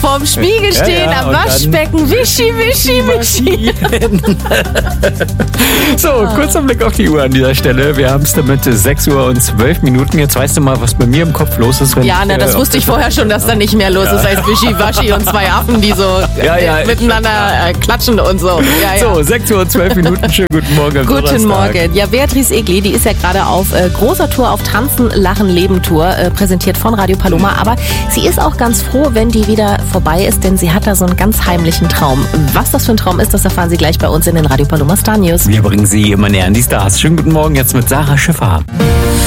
vorm Spiegel stehen, am Waschbecken, wischi, wischi, wischi. So, kurzer Blick auf die Uhr an dieser Stelle. Wir haben es damit 6 Uhr und 12 Minuten. Jetzt weißt du mal, was bei mir im Kopf los ist. Wenn Das wusste ich vorher schon, dass da nicht mehr los ist als wischi-waschi und zwei Affen, die so miteinander klatschen und so. So, 6 Uhr und 12 Minuten. Schönen guten Morgen. Guten Morgen. Ja, Beatrice Egli, die ist ja gerade auf großer Tour, auf Tanzen, Lachen, Leben Tour, präsentiert von Radio Paloma. Aber sie ist auch ganz froh, wenn die wieder vorbei ist, denn sie hat da so einen ganz heimlichen Traum. Was das für ein Traum ist, das erfahren Sie gleich bei uns in den Radio Paloma Star News. Wir bringen Sie immer näher an die Stars. Schönen guten Morgen jetzt mit Sarah Schiffer.